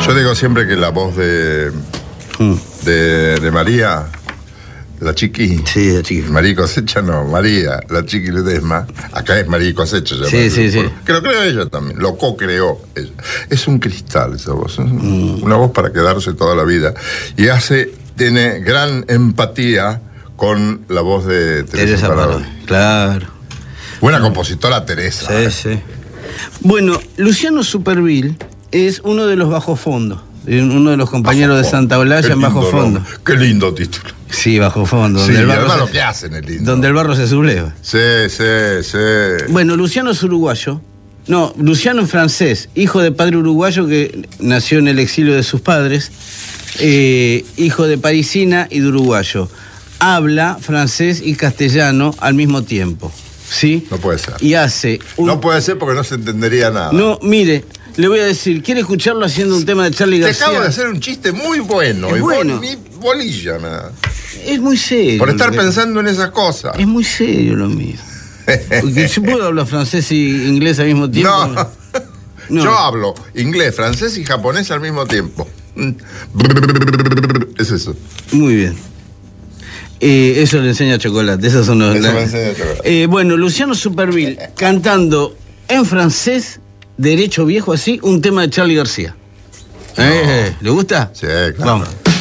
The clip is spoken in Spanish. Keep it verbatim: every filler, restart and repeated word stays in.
Yo digo siempre que la voz de, Mm. de, de María, la chiqui. Sí, la chiqui. María Cosecha no, María, la chiqui Ledesma. Acá es María Cosecha. Ya Sí, sí, sí. Que lo creó ella también, lo co-creó ella. Es un cristal esa voz, es mm. una voz para quedarse toda la vida. Y hace, tiene gran empatía con la voz de Teresa, Teresa Parodi. Claro. Buena compositora Teresa. Sí, eh. sí. Bueno, Luciano Supervielle es uno de los Bajo Fondo, uno de los compañeros Bajo de Santa Olalla Qué en Bajo lindo Fondo. nombre. Qué lindo título. Sí, Bajo Fondo. Sí, Donde el barro además se, lo que hacen es lindo. donde el barro se subleva. Sí, sí, sí. Bueno, Luciano es uruguayo. No, Luciano es francés, hijo de padre uruguayo que nació en el exilio de sus padres, eh, hijo de parisina y de uruguayo. Habla francés y castellano al mismo tiempo, ¿sí? No puede ser. Y hace un... No puede ser porque no se entendería nada. No, mire, le voy a decir, ¿quiere escucharlo haciendo un tema de Charly Te García? acabo de hacer un chiste muy bueno. Es y bueno. Ni bolilla me da. Es muy serio. Por estar lo que- pensando en esas cosas. Es muy serio lo mío. Porque yo puedo hablar francés y inglés al mismo tiempo. No. No. Yo hablo inglés, francés y japonés al mismo tiempo. Es eso. Muy bien. Eh, eso le enseña Chocolate. Esos son los. Eso la- me enseña Chocolate. Eh, bueno, Luciano Supervielle cantando en francés, derecho viejo así, un tema de Charly García. Eh, ¿Le gusta? Sí, claro. Vamos.